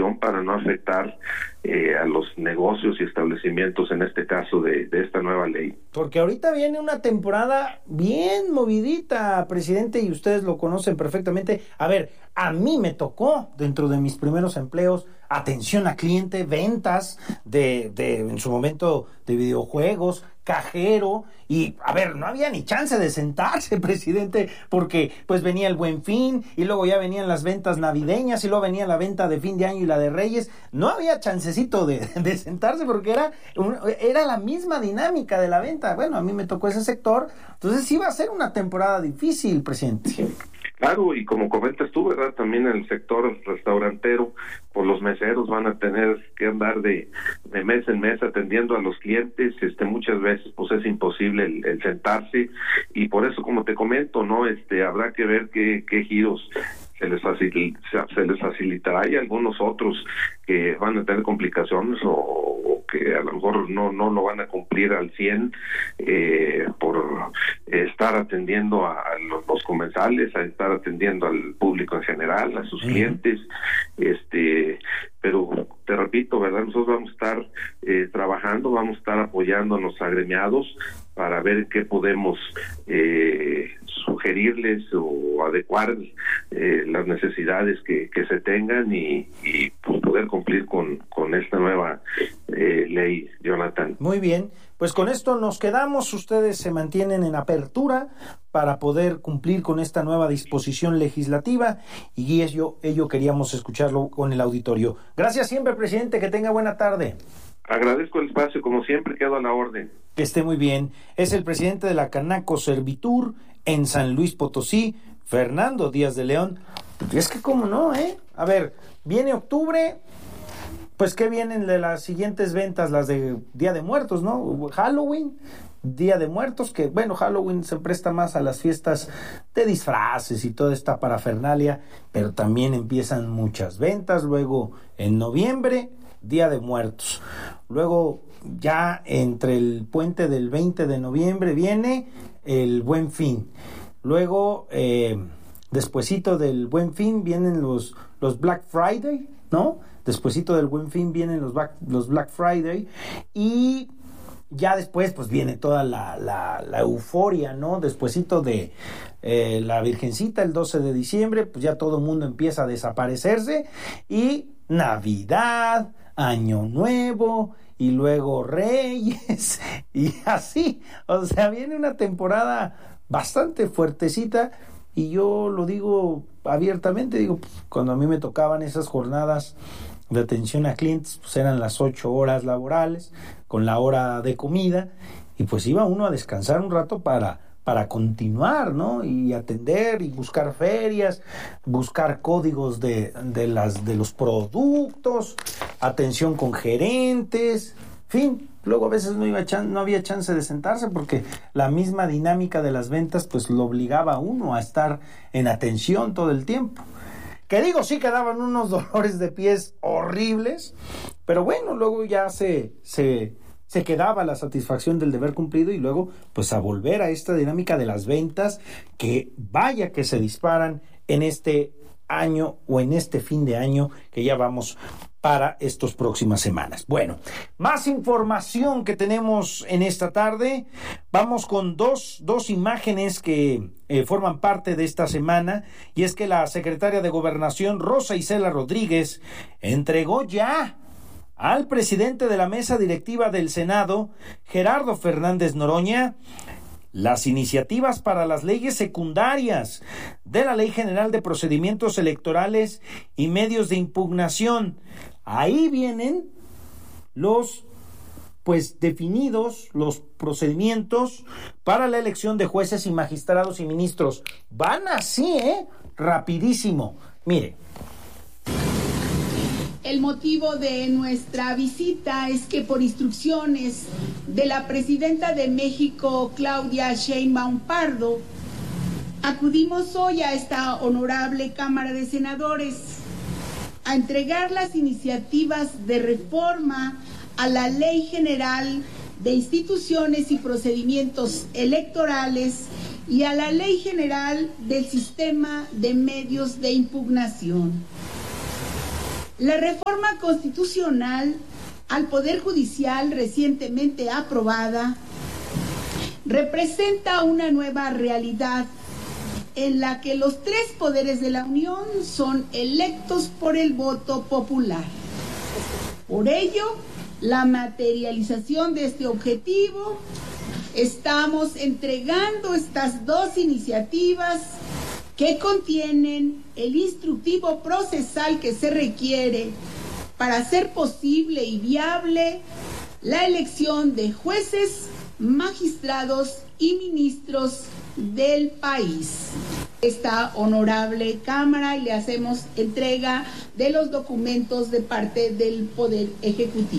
precaución para no afectar a los negocios y establecimientos, en este caso de esta nueva ley. Porque ahorita viene una temporada bien movidita, presidente, y ustedes lo conocen perfectamente. A ver, a mí me tocó, dentro de mis primeros empleos, atención a cliente, ventas de en su momento de videojuegos, cajero, y a ver, no había ni chance de sentarse, presidente, porque pues venía el Buen Fin, y luego ya venían las ventas navideñas, y luego venía la venta de fin de año y la de Reyes. No había chancecito de sentarse, porque era la misma dinámica de la venta. Bueno, a mí me tocó ese sector, entonces sí va a ser una temporada difícil, presidente. Claro, y como comentas tú, ¿verdad? También el sector restaurantero, pues los meseros van a tener que andar de mes en mes atendiendo a los clientes. Muchas veces pues es imposible el sentarse, y por eso, como te comento, ¿no? Habrá que ver qué giros se les facilitará, y algunos otros que van a tener complicaciones o que a lo mejor no lo van a cumplir al 100 por estar atendiendo a los comensales, a estar atendiendo al público en general, a sus clientes, pero te repito, ¿verdad? Nosotros vamos a estar trabajando, vamos a estar apoyando a los agremiados para ver qué podemos sugerirles o adecuar las necesidades que se tengan y pues poder cumplir con esta nueva ley, Jonathan. Muy bien, pues con esto nos quedamos. Ustedes se mantienen en apertura para poder cumplir con esta nueva disposición legislativa, y ello queríamos escucharlo con el auditorio. Gracias siempre, presidente, que tenga buena tarde. Agradezco el espacio, como siempre, quedo a la orden. Que esté muy bien. Es el presidente de la Canaco Servitur en San Luis Potosí, Fernando Díaz de León. Es que cómo no, A ver, viene octubre, pues ¿qué vienen de las siguientes ventas? Las de Día de Muertos, ¿no? Halloween, Día de Muertos, que bueno, Halloween se presta más a las fiestas de disfraces y toda esta parafernalia, pero también empiezan muchas ventas. Luego en noviembre, Día de Muertos. Luego ya entre el puente del 20 de noviembre viene el Buen Fin. Luego, despuesito del Buen Fin vienen los Black Friday, ¿no? Despuesito del Buen Fin vienen los Black Friday, y ya después pues viene toda la euforia, ¿no? Despuesito de la Virgencita, el 12 de diciembre, pues ya todo el mundo empieza a desaparecerse, y Navidad, Año Nuevo, y luego Reyes, y así. O sea, viene una temporada bastante fuertecita, y yo lo digo abiertamente, pues, cuando a mí me tocaban esas jornadas de atención a clientes, pues eran las 8 horas laborales, con la hora de comida, y pues iba uno a descansar un rato para continuar, ¿no? Y atender y buscar ferias, buscar códigos de los productos, atención con gerentes, en fin. Luego a veces no había chance de sentarse, porque la misma dinámica de las ventas pues lo obligaba a uno a estar en atención todo el tiempo. Que digo, sí quedaban unos dolores de pies horribles, pero bueno, luego ya se quedaba la satisfacción del deber cumplido, y luego pues a volver a esta dinámica de las ventas, que vaya que se disparan en este año o en este fin de año que ya vamos para estas próximas semanas. Bueno, más información que tenemos en esta tarde. Vamos con dos imágenes que forman parte de esta semana, y es que la secretaria de Gobernación, Rosa Isela Rodríguez, entregó ya al presidente de la mesa directiva del Senado, Gerardo Fernández Noroña, las iniciativas para las leyes secundarias de la Ley General de Procedimientos Electorales y Medios de Impugnación. Ahí vienen definidos los procedimientos para la elección de jueces y magistrados y ministros. Van así, rapidísimo. Mire. El motivo de nuestra visita es que, por instrucciones de la presidenta de México, Claudia Sheinbaum Pardo, acudimos hoy a esta honorable Cámara de Senadores a entregar las iniciativas de reforma a la Ley General de Instituciones y Procedimientos Electorales y a la Ley General del Sistema de Medios de Impugnación. La reforma constitucional al Poder Judicial recientemente aprobada representa una nueva realidad en la que los tres poderes de la Unión son electos por el voto popular. Por ello, la materialización de este objetivo, estamos entregando estas dos iniciativas que contienen el instructivo procesal que se requiere para hacer posible y viable la elección de jueces, magistrados y ministros del país. Esta honorable Cámara, y le hacemos entrega de los documentos de parte del Poder Ejecutivo.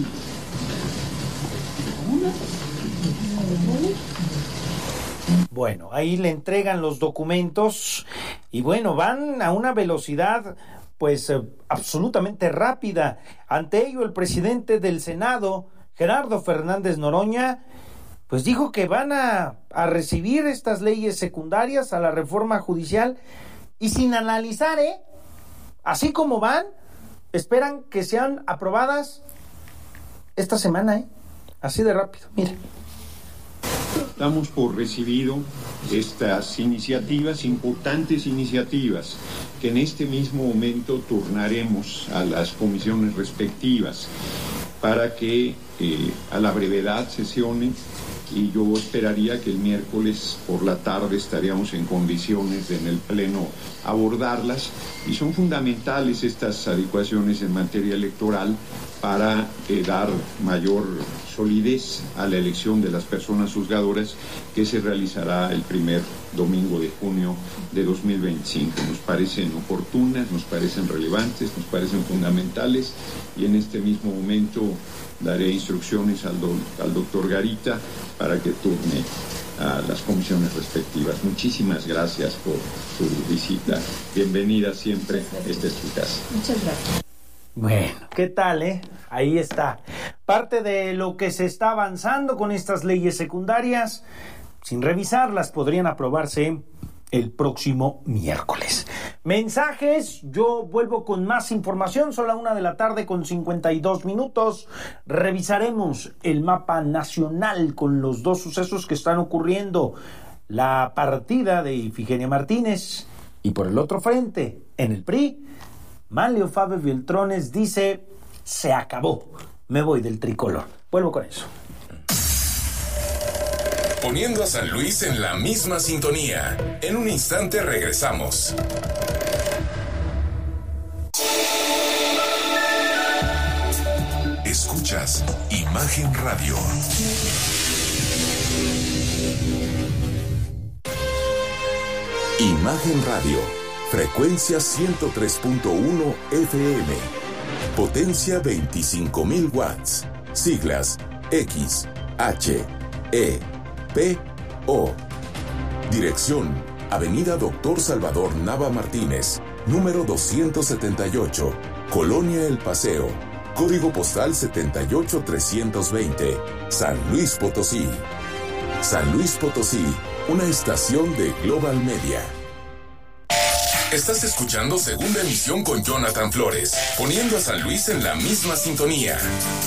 Bueno, ahí le entregan los documentos y bueno, van a una velocidad pues absolutamente rápida. Ante ello, el presidente del Senado, Gerardo Fernández Noroña, pues dijo que van a recibir estas leyes secundarias a la reforma judicial y sin analizar, así como van, esperan que sean aprobadas esta semana, así de rápido, miren. Damos por recibido estas iniciativas, importantes iniciativas, que en este mismo momento turnaremos a las comisiones respectivas para que a la brevedad sesionen, y yo esperaría que el miércoles por la tarde estaríamos en condiciones de en el Pleno abordarlas, y son fundamentales estas adecuaciones en materia electoral para dar mayor solidez a la elección de las personas juzgadoras que se realizará el primer domingo de junio de 2025. Nos parecen oportunas, nos parecen relevantes, nos parecen fundamentales, y en este mismo momento daré instrucciones al doctor Garita para que turne a las comisiones respectivas. Muchísimas gracias por su visita. Bienvenida siempre. Esta es tu casa. Muchas gracias. Bueno, ¿qué tal, Ahí está. Parte de lo que se está avanzando con estas leyes secundarias, sin revisarlas, podrían aprobarse el próximo miércoles. Mensajes, yo vuelvo con más información, son las 1:52 p.m. Revisaremos el mapa nacional con los dos sucesos que están ocurriendo. La partida de Ifigenia Martínez y por el otro frente, en el PRI, Manlio Fabio Beltrones dice, se acabó, me voy del tricolor. Vuelvo con eso. Poniendo a San Luis en la misma sintonía. En un instante regresamos. Escuchas Imagen Radio. Imagen Radio. Frecuencia 103.1 FM. Potencia 25,000 watts. Siglas X, H, E, P, O. Dirección: Avenida Dr. Salvador Nava Martínez, número 278, Colonia El Paseo. Código postal 78320, San Luis Potosí. San Luis Potosí, una estación de Global Media. Estás escuchando Segunda Emisión con Jonathan Flores, poniendo a San Luis en la misma sintonía.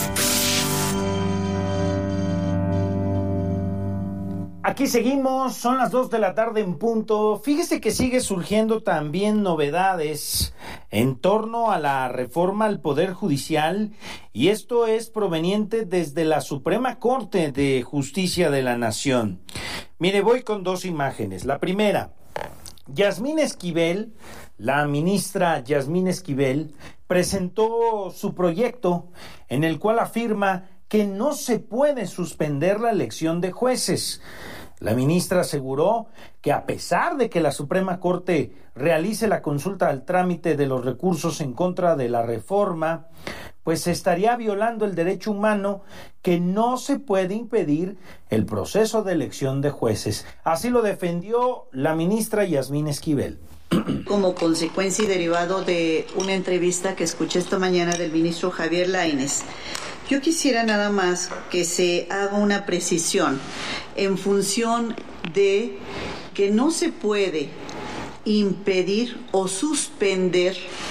Aquí seguimos, son las 2 de la tarde en punto. Fíjese que sigue surgiendo también novedades en torno a la reforma al Poder Judicial, y esto es proveniente desde la Suprema Corte de Justicia de la Nación. Mire, voy con dos imágenes. La primera, Yasmín Esquivel, la ministra Yasmín Esquivel, presentó su proyecto en el cual afirma que no se puede suspender la elección de jueces. La ministra aseguró que a pesar de que la Suprema Corte realice la consulta al trámite de los recursos en contra de la reforma, pues se estaría violando el derecho humano, que no se puede impedir el proceso de elección de jueces. Así lo defendió la ministra Yasmín Esquivel. Como consecuencia y derivado de una entrevista que escuché esta mañana del ministro Javier Lainez, yo quisiera nada más que se haga una precisión en función de que no se puede impedir o suspender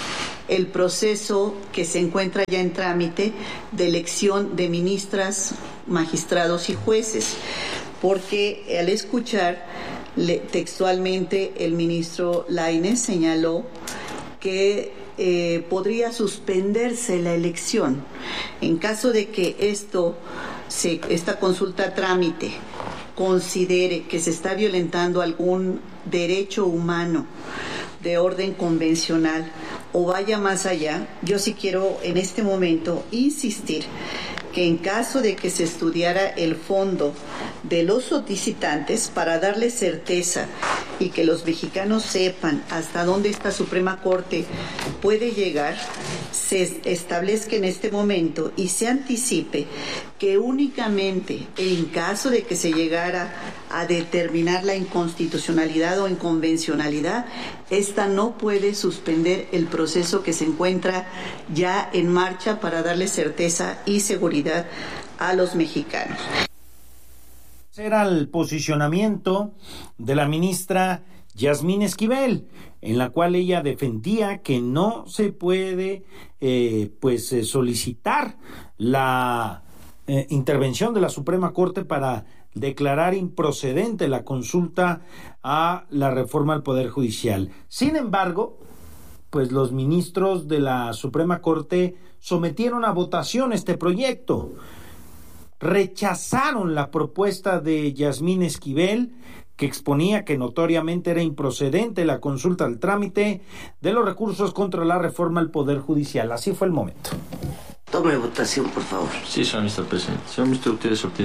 el proceso que se encuentra ya en trámite de elección de ministras, magistrados y jueces, porque al escuchar textualmente el ministro Lainez señaló que podría suspenderse la elección en caso de que esta consulta trámite considere que se está violentando algún derecho humano de orden convencional o vaya más allá. Yo sí quiero en este momento insistir que en caso de que se estudiara el fondo de los solicitantes para darle certeza y que los mexicanos sepan hasta dónde esta Suprema Corte puede llegar, se establezca en este momento y se anticipe que únicamente en caso de que se llegara a determinar la inconstitucionalidad o inconvencionalidad, esta no puede suspender el proceso que se encuentra ya en marcha para darle certeza y seguridad a los mexicanos. Era el posicionamiento de la ministra Yasmín Esquivel, en la cual ella defendía que no se puede solicitar la intervención de la Suprema Corte para declarar improcedente la consulta a la reforma al Poder Judicial. Sin embargo, pues los ministros de la Suprema Corte sometieron a votación este proyecto. Rechazaron la propuesta de Yasmín Esquivel, que exponía que notoriamente era improcedente la consulta al trámite de los recursos contra la reforma al Poder Judicial. Así fue el momento. Tome votación, por favor. Sí, señor Mr. Presidente. Señor Mr. Ortiz Ortiz.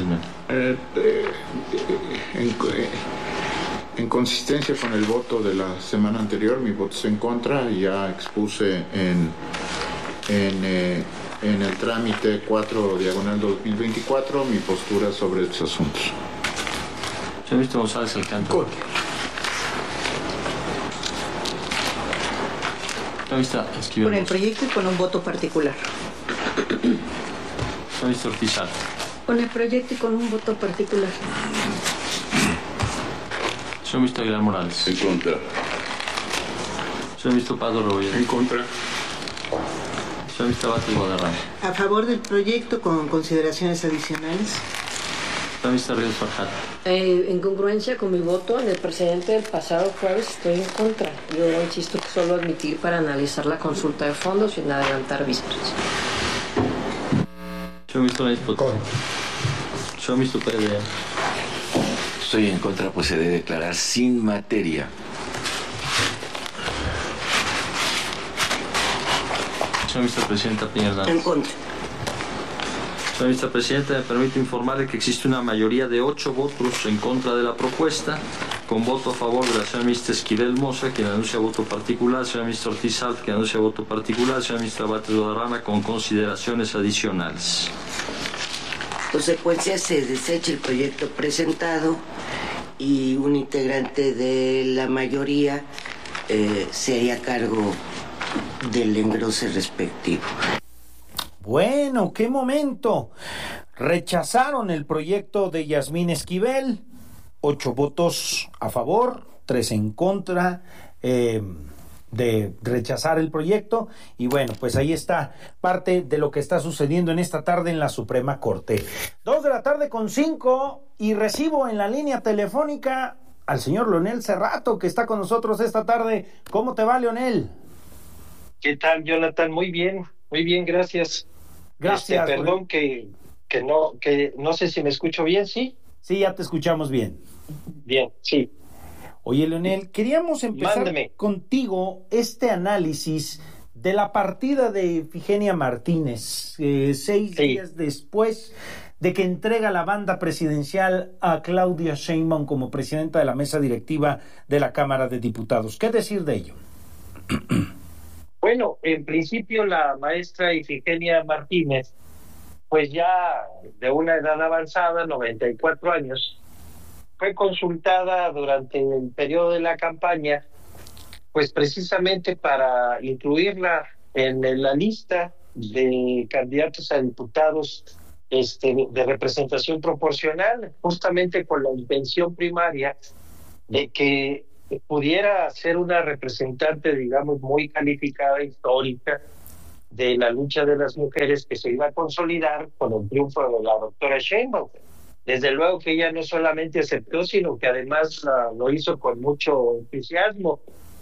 En consistencia con el voto de la semana anterior, mi voto es en contra. Ya expuse en el trámite 4/2024 mi postura sobre estos asuntos. Señor Mr. González Alcántara. Señor Mr. Esquivel. Con el proyecto y con un voto particular. Señor Mr. Ortiz. Con el proyecto y con un voto particular. Señor Mr. Aguilar Morales. En contra. Señor Mr. Pablo Rebolledo. En contra. Señor Mr. Vázquez Guadarrama. A favor del proyecto con consideraciones adicionales. Señor Mr. Ríos Farjat. En congruencia con mi voto en el precedente del pasado jueves, estoy en contra. Yo insisto que solo admitir para analizar la consulta de fondo sin adelantar vísperas. Señor Mr. Nespot. Señor Mr. Pérez. Estoy en contra, pues se debe declarar sin materia. Señor Mr. Presidente Piña Hernández. En contra. Señor Mr. Presidente, me permite informarle que existe una mayoría de 8 votos en contra de la propuesta, con voto a favor de la señora Mr. Esquivel Moza, quien anuncia voto particular, señor Mr. Ortiz Alf, que anuncia voto particular, señor Mr. Vázquez Guadarrama, con consideraciones adicionales. En consecuencia, se desecha el proyecto presentado y un integrante de la mayoría se haría cargo del engrose respectivo. Bueno, qué momento. Rechazaron el proyecto de Yasmín Esquivel, 8 votos a favor, 3 en contra de rechazar el proyecto. Y bueno, pues ahí está parte de lo que está sucediendo en esta tarde en la Suprema Corte. 2:05 p.m. y recibo en la línea telefónica al señor Leonel Cerrato, que está con nosotros esta tarde. ¿Cómo te va, Leonel? ¿Qué tal, Jonathan? Muy bien, gracias. Gracias. Perdón que no sé si me escucho bien, ¿sí? Sí, ya te escuchamos bien. Bien, sí. Oye, Leonel, queríamos empezar contigo este análisis de la partida de Ifigenia Martínez, 6 días después de que entrega la banda presidencial a Claudia Sheinbaum como presidenta de la mesa directiva de la Cámara de Diputados. ¿Qué decir de ello? Bueno, en principio la maestra Ifigenia Martínez, pues ya de una edad avanzada, 94 años, fue consultada durante el periodo de la campaña, pues precisamente para incluirla en la lista de candidatos a diputados de representación proporcional, justamente con la intención primaria de que pudiera ser una representante, digamos, muy calificada, histórica, de la lucha de las mujeres que se iba a consolidar con el triunfo de la doctora Sheinbaum. Desde luego que ella no solamente aceptó, sino que además lo hizo con mucho entusiasmo.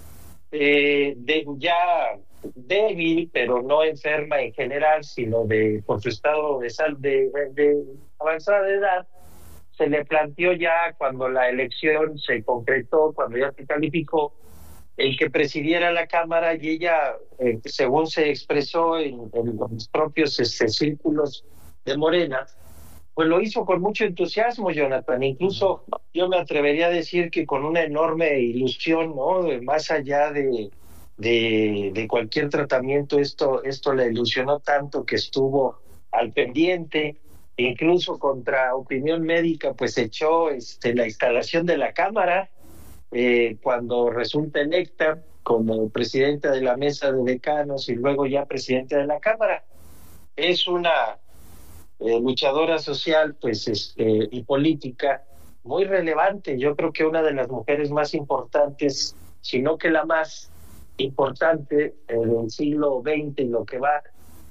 Ya débil, pero no enferma en general, sino por su estado de avanzada edad, se le planteó ya cuando la elección se concretó, cuando ya se calificó, el que presidiera la Cámara, y ella, según se expresó en los propios círculos de Morena, pues lo hizo con mucho entusiasmo, Jonathan. Incluso yo me atrevería a decir que con una enorme ilusión, ¿no? Más allá de cualquier tratamiento, esto la ilusionó tanto que estuvo al pendiente. Incluso contra opinión médica, pues echó la instalación de la Cámara cuando resulta electa como presidenta de la mesa de decanos y luego ya presidenta de la Cámara. Es una luchadora social, pues, y política muy relevante. Yo creo que una de las mujeres más importantes, si no que la más importante del siglo XX y lo que va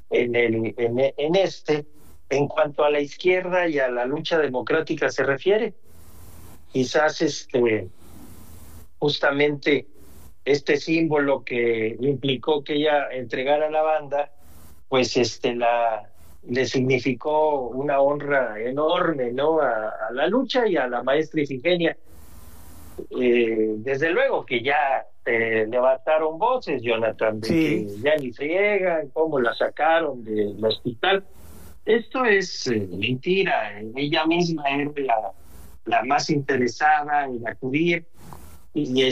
en cuanto a la izquierda y a la lucha democrática se refiere. Quizás justamente este símbolo que implicó que ella entregara la banda, pues le significó una honra enorme, ¿no? A la lucha y a la maestra Ifigenia. Desde luego que ya levantaron voces, Jonathan, de que ya ni friegan, cómo la sacaron del hospital. Esto es mentira. Ella misma era la más interesada en acudir y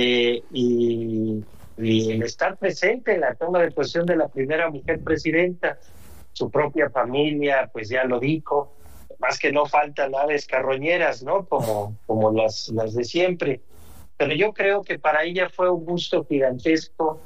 en estar presente en la toma de posesión de la primera mujer presidenta. Su propia familia, pues ya lo dijo, más que no faltan aves carroñeras, ¿no? Como las de siempre. Pero yo creo que para ella fue un gusto gigantesco,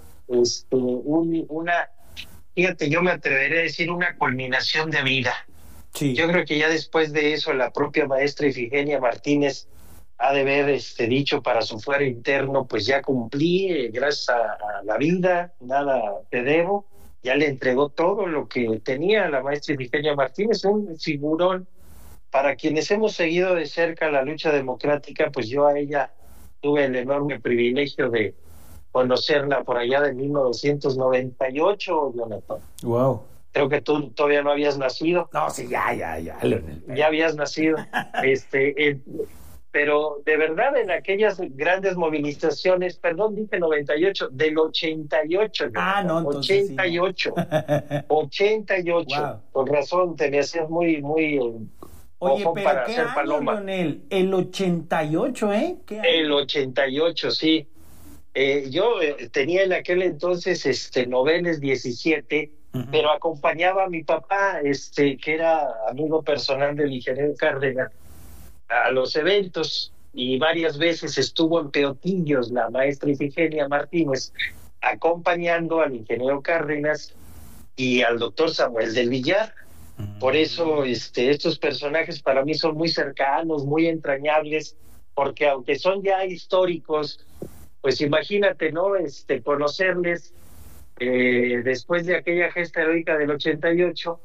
fíjate, yo me atrevería a decir una culminación de vida. Sí. Yo creo que ya después de eso la propia maestra Ifigenia Martínez ha de haber dicho para su fuero interno, pues ya cumplí, gracias a la vida, nada te debo. Ya le entregó todo lo que tenía la maestra Ifigenia Martínez, un figurón. Para quienes hemos seguido de cerca la lucha democrática, pues yo a ella tuve el enorme privilegio de conocerla por allá de 1998, Jonathan. Wow. Creo que tú todavía no habías nacido. No, sí, ya. Ya habías nacido. Pero de verdad en aquellas grandes movilizaciones, perdón, dije 98, del 88. No, entonces 88. Sí. 88. Wow. Con razón, te me hacías muy oye, pero para ¿qué año, paloma. Leonel? El 88, ¿Qué año? El 88, sí. Yo tenía en aquel entonces noveles 17, pero acompañaba a mi papá, que era amigo personal del ingeniero Cárdenas, a los eventos, y varias veces estuvo en Peotillos la maestra Ifigenia Martínez acompañando al ingeniero Cárdenas y al doctor Samuel del Villar. Por eso estos personajes para mí son muy cercanos, muy entrañables, porque aunque son ya históricos, pues imagínate, ¿no? Conocerles después de aquella gesta heroica del 88,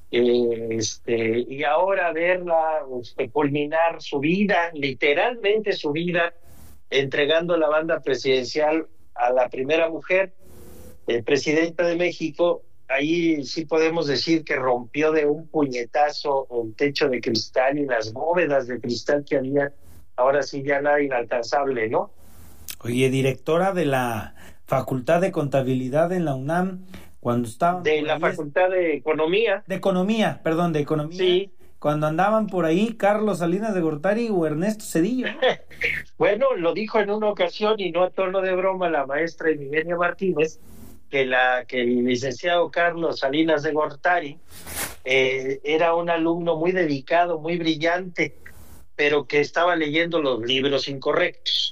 y ahora verla culminar su vida, literalmente su vida, entregando la banda presidencial a la primera mujer presidenta de México. Ahí sí podemos decir que rompió de un puñetazo el techo de cristal y las bóvedas de cristal que había, ahora sí ya nada inalcanzable, ¿no? Oye, directora de la Facultad de Contabilidad en la UNAM, cuando estaban... De la Facultad de Economía. De Economía. Sí. Cuando andaban por ahí Carlos Salinas de Gortari o Ernesto Zedillo, ¿no? Bueno, lo dijo en una ocasión y no a tono de broma la maestra Ifigenia Martínez, que el licenciado Carlos Salinas de Gortari era un alumno muy dedicado, muy brillante, pero que estaba leyendo los libros incorrectos.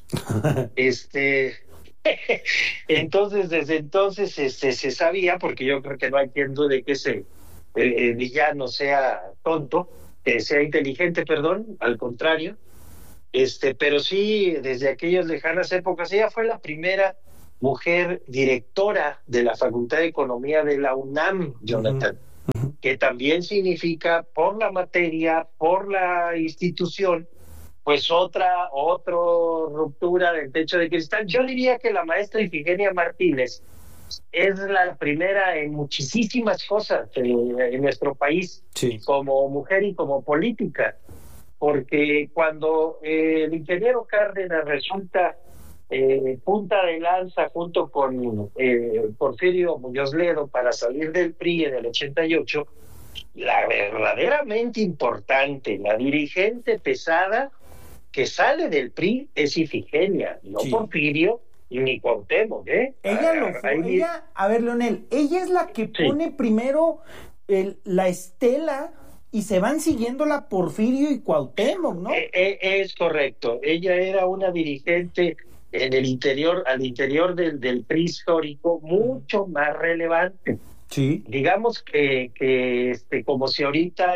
Entonces, desde entonces se sabía, porque yo creo que no hay quien dude que ese villano sea tonto, que sea inteligente, perdón, al contrario. pero sí, desde aquellas lejanas épocas, ella fue la primera mujer directora de la Facultad de Economía de la UNAM, Jonathan, que también significa, por la materia, por la institución, pues otra ruptura del techo de cristal. Yo diría que la maestra Ifigenia Martínez es la primera en muchísimas cosas en nuestro país, sí, como mujer y como política, porque cuando el ingeniero Cárdenas resulta punta de lanza junto con Porfirio Muñoz Ledo para salir del PRI en el 88, la verdaderamente importante, la dirigente pesada que sale del PRI es Ifigenia, no sí, Porfirio ni Cuauhtémoc, Ella lo fue, a ver, Leonel, ella es la que pone primero la estela y se van siguiéndola Porfirio y Cuauhtémoc, ¿no? Es correcto, ella era una dirigente en el interior, al interior del PRI histórico, mucho más relevante. Sí. Digamos que como si ahorita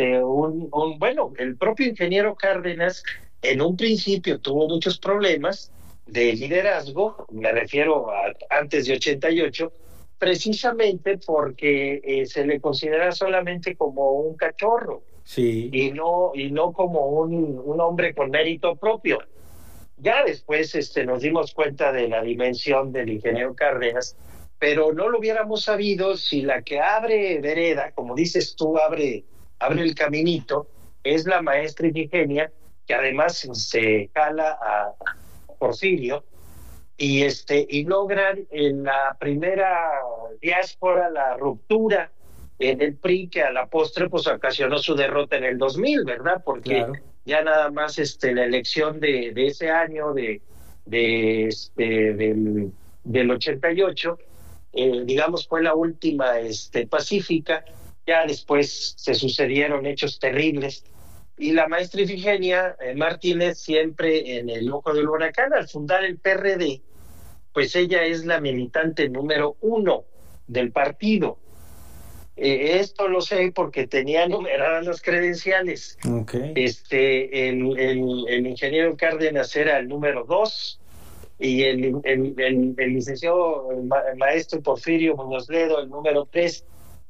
bueno, el propio ingeniero Cárdenas en un principio tuvo muchos problemas de liderazgo, me refiero a antes de 88, precisamente porque se le considera solamente como un cachorro, sí, y no como un hombre con mérito propio. Ya después nos dimos cuenta de la dimensión del ingeniero Cárdenas, pero no lo hubiéramos sabido si la que abre vereda, como dices tú, abre el caminito, es la maestra Ifigenia, que además se jala a Porfirio, y logran en la primera diáspora la ruptura en el PRI, que a la postre pues ocasionó su derrota en el 2000, ¿verdad? Porque claro, ya nada más la elección de ese año del 88, digamos, fue la última pacífica. Ya después se sucedieron hechos terribles y la maestra Ifigenia Martínez siempre en el ojo del huracán. Al fundar el PRD, pues ella es la militante número 1 del partido. Esto lo sé porque tenía numeradas las credenciales. Okay. El ingeniero Cárdenas era el número 2 y el licenciado, el maestro Porfirio Muñoz Ledo, el número 3.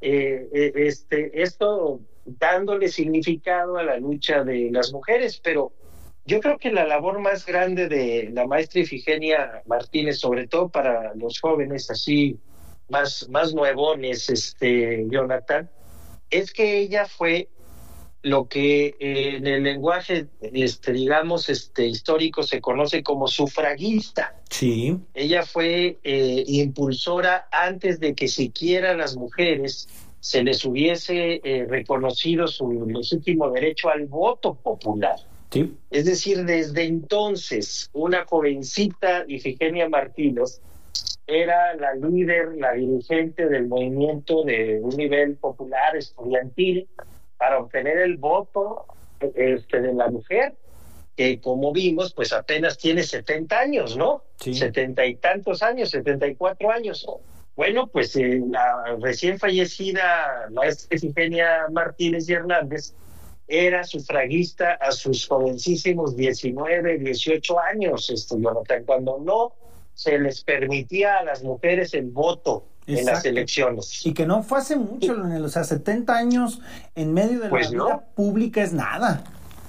Esto dándole significado a la lucha de las mujeres, pero yo creo que la labor más grande de la maestra Ifigenia Martínez, sobre todo para los jóvenes así más nuevones, Jonathan, es que ella fue lo que en el lenguaje, digamos, histórico se conoce como sufragista. Sí. Ella fue impulsora antes de que siquiera las mujeres se les hubiese reconocido su legítimo derecho al voto popular. Sí. Es decir, desde entonces, una jovencita Ifigenia Martínez era la líder, la dirigente del movimiento de un nivel popular estudiantil para obtener el voto de la mujer, que como vimos, pues apenas tiene 70 años, ¿no? Sí. 70 y tantos años, 74 años. Bueno, pues la recién fallecida maestra Ifigenia Martínez y Hernández era sufragista a sus jovencísimos 19, 18 años, Jonathan, cuando no se les permitía a las mujeres el voto. Exacto. En las elecciones. Y que no fue hace mucho, o sea, 70 años en medio de pues la vida pública es nada.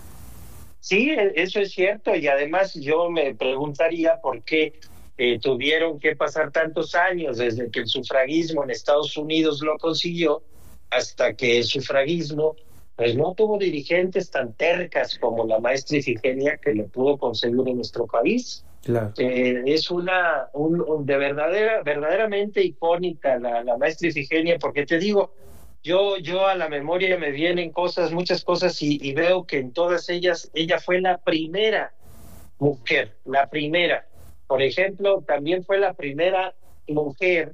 Sí, eso es cierto, y además yo me preguntaría por qué tuvieron que pasar tantos años desde que el sufragismo en Estados Unidos lo consiguió hasta que el sufragismo pues no tuvo dirigentes tan tercas como la maestra Ifigenia, que lo pudo conseguir en nuestro país. Claro. Es de verdaderamente icónica la maestra Ifigenia, porque te digo, yo a la memoria me vienen muchas cosas y veo que en todas ellas ella fue la primera mujer, la primera. Por ejemplo, también fue la primera mujer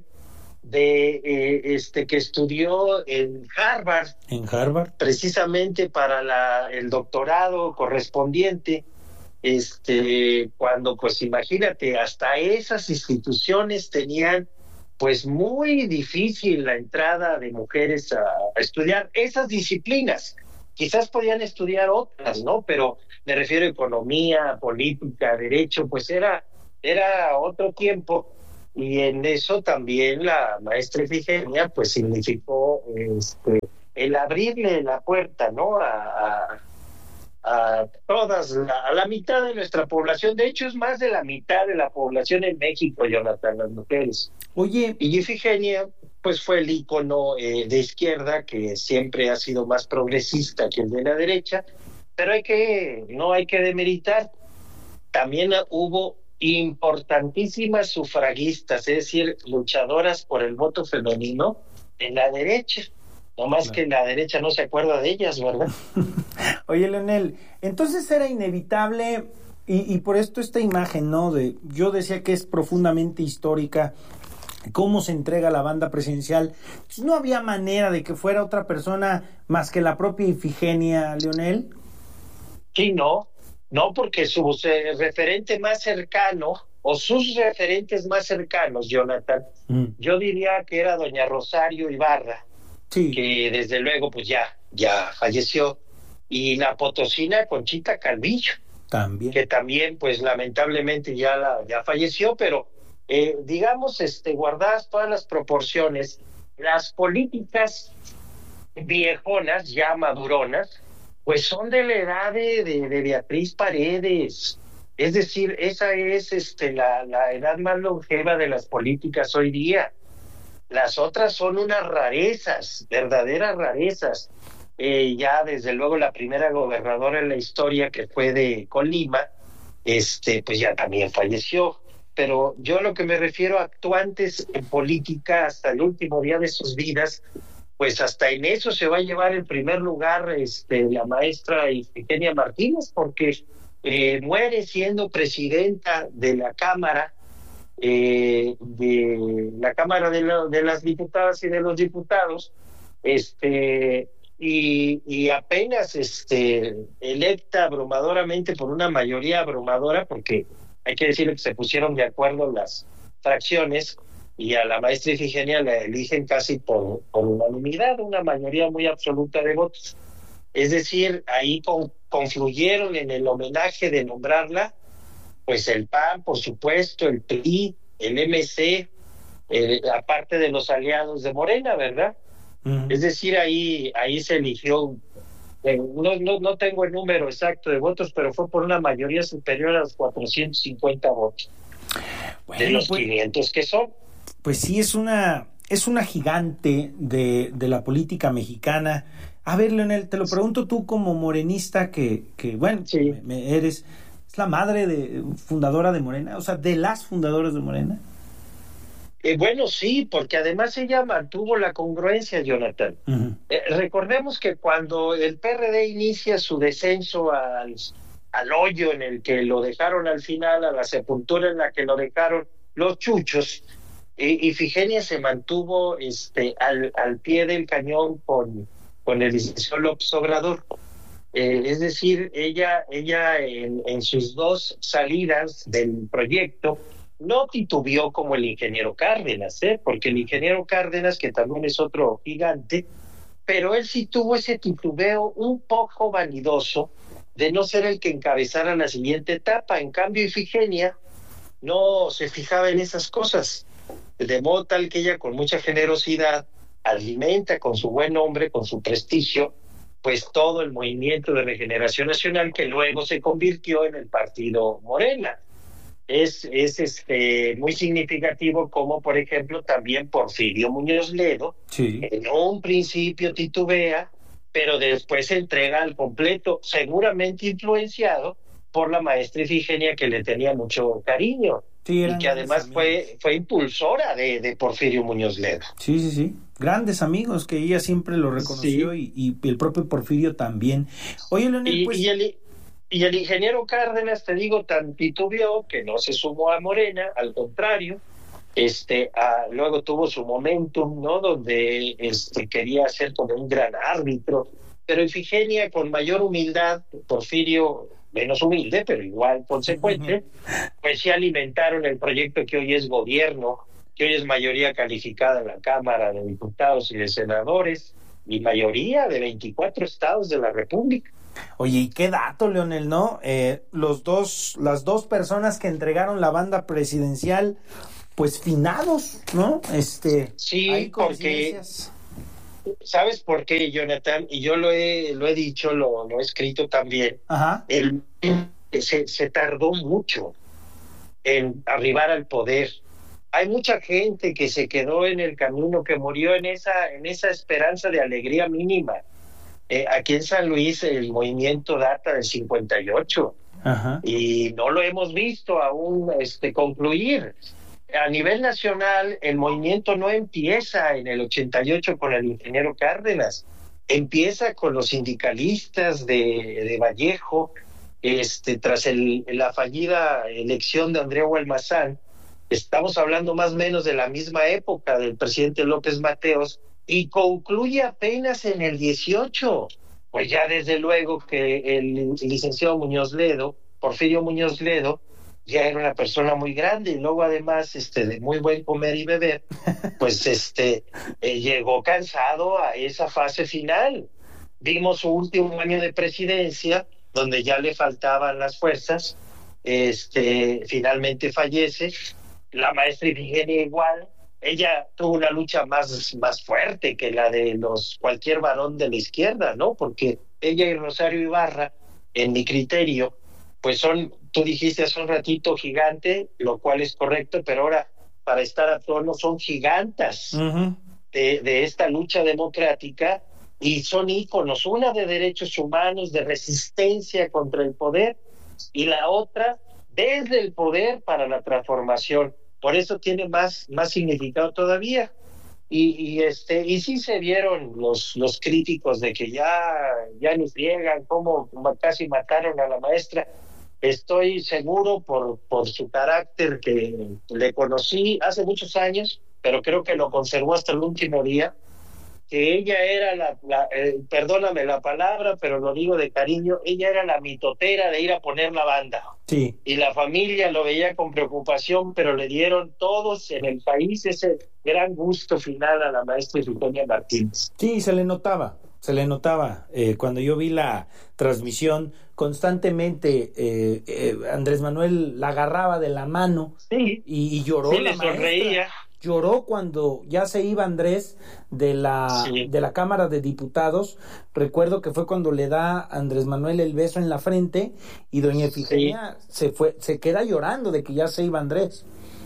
que estudió en Harvard. En Harvard. Precisamente para el doctorado correspondiente. Cuando pues imagínate, hasta esas instituciones tenían pues muy difícil la entrada de mujeres a estudiar esas disciplinas, quizás podían estudiar otras, ¿no? Pero me refiero a economía, política, derecho, pues era otro tiempo. Y en eso también la maestra Ifigenia pues significó el abrirle la puerta, ¿no? A todas, a la mitad de nuestra población. De hecho, es más de la mitad de la población en México, Jonathan, las mujeres. Oye. Y Ifigenia pues fue el ícono de izquierda, que siempre ha sido más progresista que el de la derecha, pero no hay que demeritar. También hubo importantísimas sufragistas, es decir, luchadoras por el voto femenino en la derecha, no más que la derecha no se acuerda de ellas, ¿verdad? Oye, Leonel, entonces era inevitable, y por esto esta imagen, ¿no? Yo decía que es profundamente histórica, cómo se entrega la banda presidencial. No había manera de que fuera otra persona más que la propia Ifigenia, Leonel. Sí, no, porque su referente más cercano, o sus referentes más cercanos, Jonathan, yo diría que era doña Rosario Ibarra, sí, que desde luego pues ya falleció, y la potosina Conchita Calvillo, también, que también pues lamentablemente ya falleció, pero digamos, guardadas todas las proporciones, las políticas viejonas, ya maduronas, pues son de la edad de Beatriz Paredes. Es decir, esa es la edad más longeva de las políticas hoy día. Las otras son unas rarezas, verdaderas rarezas. Ya desde luego la primera gobernadora en la historia, que fue de Colima, pues ya también falleció. Pero yo lo que me refiero a actuantes en política hasta el último día de sus vidas, pues hasta en eso se va a llevar el primer lugar la maestra Ifigenia Martínez, porque muere siendo presidenta de la Cámara, de las Diputadas y de los Diputados, y apenas electa abrumadoramente por una mayoría abrumadora, porque hay que decir que se pusieron de acuerdo las fracciones, y a la maestra Ifigenia la eligen casi por unanimidad, una mayoría muy absoluta de votos. Es decir, ahí confluyeron en el homenaje de nombrarla, pues el PAN, por supuesto, el PRI, el MC, aparte de los aliados de Morena, ¿verdad? Uh-huh. Es decir, ahí se eligió, no tengo el número exacto de votos, pero fue por una mayoría superior a los 450 votos. Bueno, de los 500 que son. Pues sí, es una gigante de la política mexicana. A ver, Leonel, te lo pregunto tú como morenista que bueno, sí, eres la madre fundadora de Morena, o sea, de las fundadoras de Morena. Bueno, sí, porque además ella mantuvo la congruencia, Jonathan. Uh-huh. Recordemos que cuando el PRD inicia su descenso al hoyo en el que lo dejaron al final, a la sepultura en la que lo dejaron los chuchos, Ifigenia se mantuvo al pie del cañón con el licenciado López Obrador. Es decir, ella en sus dos salidas del proyecto no titubeó como el ingeniero Cárdenas, porque el ingeniero Cárdenas, que también es otro gigante, pero él sí tuvo ese titubeo un poco vanidoso de no ser el que encabezara la siguiente etapa. En cambio, Ifigenia no se fijaba en esas cosas, de modo tal que ella con mucha generosidad alimenta con su buen nombre, con su prestigio, pues todo el movimiento de regeneración nacional, que luego se convirtió en el partido Morena. Es muy significativo como, por ejemplo, también Porfirio Muñoz Ledo, sí, en un principio titubea, pero después se entrega al completo, seguramente influenciado por la maestra Ifigenia, que le tenía mucho cariño, sí, y que además fue impulsora de Porfirio Muñoz Ledo. Sí, grandes amigos, que ella siempre lo reconoció, sí, y el propio Porfirio también. Oye, Leonel, pues... Y el ingeniero Cárdenas, te digo, tan titubeó que no se sumó a Morena, al contrario, luego tuvo su momentum, ¿no? Donde quería ser como un gran árbitro, pero Ifigenia con mayor humildad, Porfirio menos humilde, pero igual consecuente, pues sí alimentaron el proyecto que hoy es gobierno, que hoy es mayoría calificada en la Cámara de Diputados y de Senadores, y mayoría de 24 estados de la República. Oye, y qué dato, Leonel, ¿no? Las dos personas que entregaron la banda presidencial, pues finados, ¿no? Sí, porque ¿sabes por qué, Jonathan? Y yo lo he dicho, lo he escrito también. Ajá. Se tardó mucho en arribar al poder. Hay mucha gente que se quedó en el camino, que murió en esa esperanza de alegría mínima. Aquí en San Luis el movimiento data del 58. Ajá. Y no lo hemos visto aún concluir. A nivel nacional el movimiento no empieza en el 88 con el ingeniero Cárdenas, empieza con los sindicalistas de Vallejo, tras la fallida elección de Andrea Gualmazán. Estamos hablando más o menos de la misma época del presidente López Mateos, y concluye apenas en el 18. Pues ya desde luego que el licenciado Porfirio Muñoz Ledo, ya era una persona muy grande, y luego además de muy buen comer y beber, pues llegó cansado a esa fase final. Vimos su último año de presidencia, donde ya le faltaban las fuerzas, finalmente fallece. La maestra Ifigenia igual, ella tuvo una lucha más fuerte que la de cualquier varón de la izquierda, ¿no? Porque ella y Rosario Ibarra, en mi criterio, pues tú dijiste hace un ratito gigante, lo cual es correcto, pero ahora, para estar a tono, son gigantas de esta lucha democrática, y son íconos, una de derechos humanos, de resistencia contra el poder, y la otra desde el poder para la transformación. Por eso tiene más significado todavía. Y sí se vieron los críticos de que ya ni friegan, cómo casi mataron a la maestra. Estoy seguro por su carácter, que le conocí hace muchos años, pero creo que lo conservó hasta el último día, que ella era perdóname la palabra, pero lo digo de cariño, ella era la mitotera de ir a poner la banda. Sí. Y la familia lo veía con preocupación, pero le dieron todos en el país ese gran gusto final a la maestra Ifigenia Martínez. Sí, se le notaba. Cuando yo vi la transmisión, constantemente Andrés Manuel la agarraba de la mano, sí, y lloró. Sí, la le maestra sonreía. Lloró cuando ya se iba Andrés de la Cámara de Diputados. Recuerdo que fue cuando le da a Andrés Manuel el beso en la frente, y doña Ifigenia se queda llorando de que ya se iba Andrés.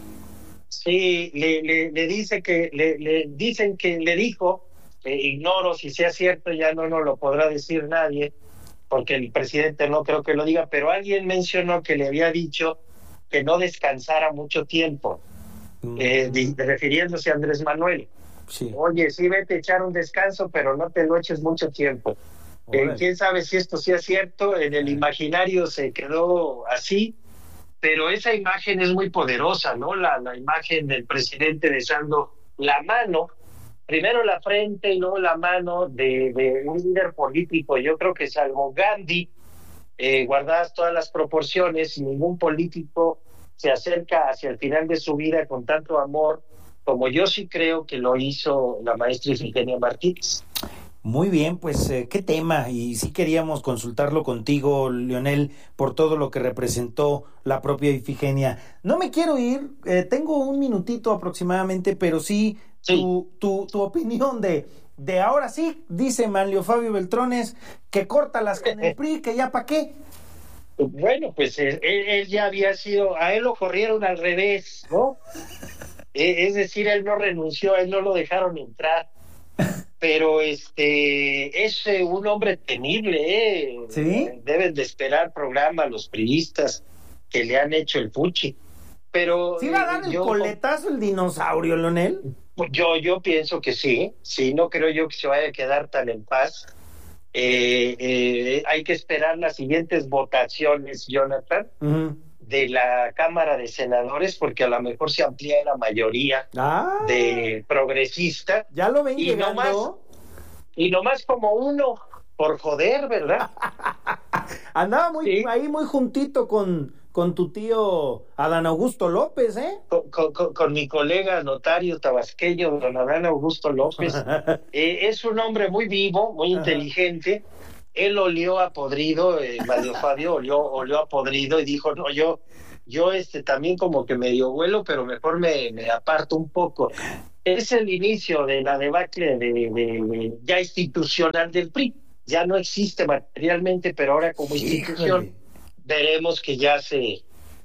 Sí, le dicen que le dijo, ignoro si sea cierto, ya no lo podrá decir nadie, porque el presidente no creo que lo diga, pero alguien mencionó que le había dicho que no descansara mucho tiempo. Refiriéndose a Andrés Manuel. Sí. Oye, sí, vete a echar un descanso, pero no te lo eches mucho tiempo. Quién sabe si esto sea cierto. En el imaginario se quedó así, pero esa imagen es muy poderosa, ¿no? La imagen del presidente besando la mano, primero la frente y luego la mano de un líder político. Yo creo que salvo Gandhi, guardadas todas las proporciones, ningún político se acerca hacia el final de su vida con tanto amor como yo sí creo que lo hizo la maestra Ifigenia Martínez. Muy bien, pues qué tema, y sí queríamos consultarlo contigo, Leonel, por todo lo que representó la propia Ifigenia. No me quiero ir, tengo un minutito aproximadamente, pero sí. Tu opinión de ahora sí, dice Manlio Fabio Beltrones, que córtalas con el PRI, que ya pa' qué. Bueno, pues él ya había sido, a él lo corrieron al revés, ¿no? Es decir, él no renunció, a él no lo dejaron entrar, pero es un hombre temible, ¿Sí? Deben de esperar programa los priistas que le han hecho el fuchi. Pero ¿sí va a dar el coletazo el dinosaurio, Leonel? Yo pienso que sí, no creo yo que se vaya a quedar tan en paz. Hay que esperar las siguientes votaciones, Jonathan, de la Cámara de Senadores, porque a lo mejor se amplía la mayoría de progresista. ¿Ya lo ven llegando? Y nomás como uno, por joder, ¿verdad? Andaba ahí muy juntito con con tu tío Adán Augusto López, ¿eh? Con mi colega notario tabasqueño, don Adán Augusto López. Es un hombre muy vivo, muy inteligente. Él olió a podrido, Mario Fabio olió a podrido y dijo, no, yo también como que medio vuelo, pero mejor me aparto un poco. Es el inicio de la debacle de ya institucional del PRI. Ya no existe materialmente, pero ahora como institución veremos que ya se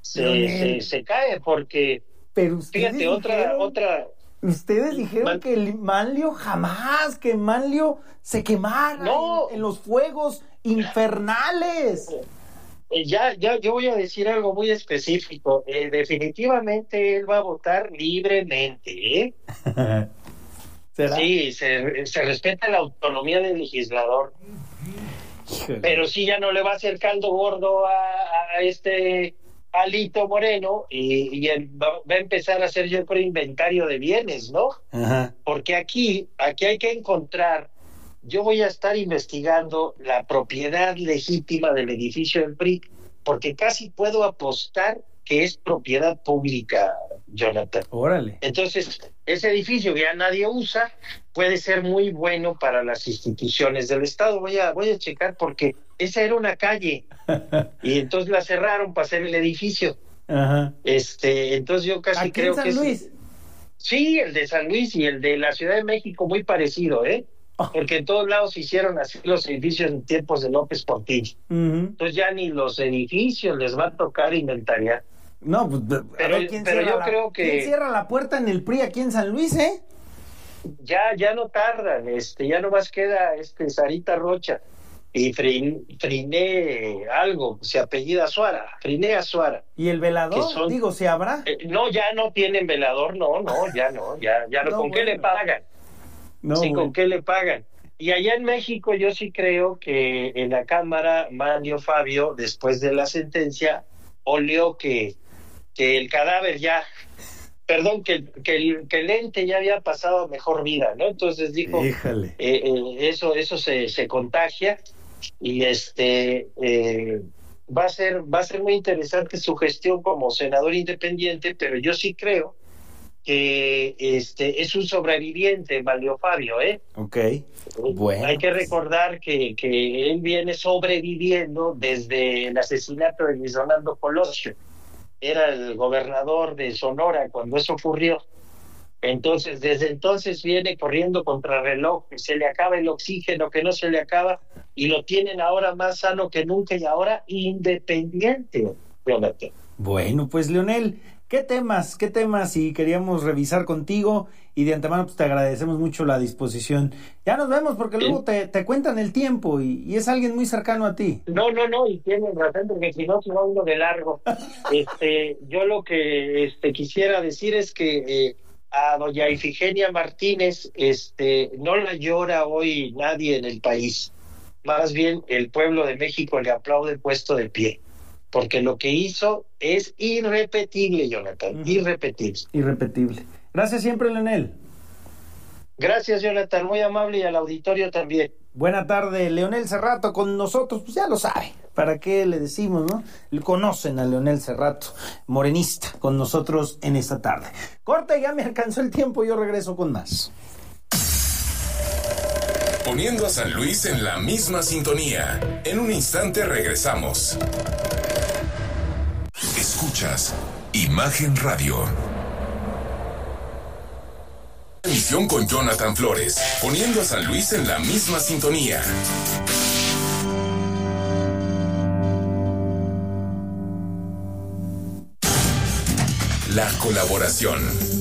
cae, porque pero fíjate, otra ustedes dijeron que el Manlio jamás, que Manlio se quemara en los fuegos infernales. Yo voy a decir algo muy específico. Definitivamente él va a votar libremente, ¿eh? ¿Será? Sí, se respeta la autonomía del legislador. Híjole. Pero sí, ya no le va a hacer caldo gordo a este Alito Moreno y él va a empezar a hacer, yo creo, inventario de bienes, ¿no? Ajá. Porque aquí hay que encontrar. Yo voy a estar investigando la propiedad legítima del edificio del PRI, porque casi puedo apostar que es propiedad pública, Jonathan. Órale. Entonces, ese edificio que ya nadie usa puede ser muy bueno para las instituciones del Estado. Voy a checar, porque esa era una calle y entonces la cerraron para hacer el edificio. Ajá. Entonces yo casi creo ¿Aquí en San Luis? Sí, el de San Luis y el de la Ciudad de México, muy parecido, ¿eh? Porque en todos lados se hicieron así los edificios en tiempos de López Portillo. Entonces ya ni los edificios les va a tocar inventariar. No, pues, pero yo creo que... ¿Quién cierra la puerta en el PRI aquí en San Luis, eh? Ya no tardan, ya nomás queda Sarita Rocha y Friné algo, se apellida Azuara, Friné Azuara. ¿Y el velador? Digo, ¿se habrá? No, ya no tienen velador, ya no. ¿Con qué le pagan? No, sí, ¿con qué le pagan? Y allá en México yo sí creo que en la Cámara Manlio Fabio, después de la sentencia, olió que el cadáver ya, que el ente ya había pasado a mejor vida, ¿no? Entonces dijo, eso se contagia y va a ser muy interesante su gestión como senador independiente, pero yo sí creo que es un sobreviviente, Manlio Fabio, ¿eh? Okay. Bueno. Hay que recordar que él viene sobreviviendo desde el asesinato de Luis Donaldo Colosio. Era el gobernador de Sonora cuando eso ocurrió. Entonces, desde entonces viene corriendo contra reloj, que se le acaba el oxígeno, que no se le acaba, y lo tienen ahora más sano que nunca y ahora independiente. Bueno, pues Leonel, ¿qué temas? Y queríamos revisar contigo y de antemano pues te agradecemos mucho la disposición. Ya nos vemos porque luego te cuentan el tiempo y es alguien muy cercano a ti. No, y tienen razón porque si no se va uno de largo. Yo lo que quisiera decir es que a doña Ifigenia Martínez no la llora hoy nadie en el país. Más bien el pueblo de México le aplaude puesto de pie. Porque lo que hizo es irrepetible, Jonathan, irrepetible. Gracias siempre, Leonel. Gracias, Jonathan, muy amable, y al auditorio también. Buena tarde, Leonel Cerrato con nosotros, pues ya lo sabe, ¿para qué le decimos, no? Le conocen a Leonel Cerrato, morenista, con nosotros en esta tarde. Corte, ya me alcanzó el tiempo, yo regreso con más. Poniendo a San Luis en la misma sintonía. En un instante regresamos. Escuchas Imagen Radio. Emisión con Jonathan Flores. Poniendo a San Luis en la misma sintonía. La colaboración.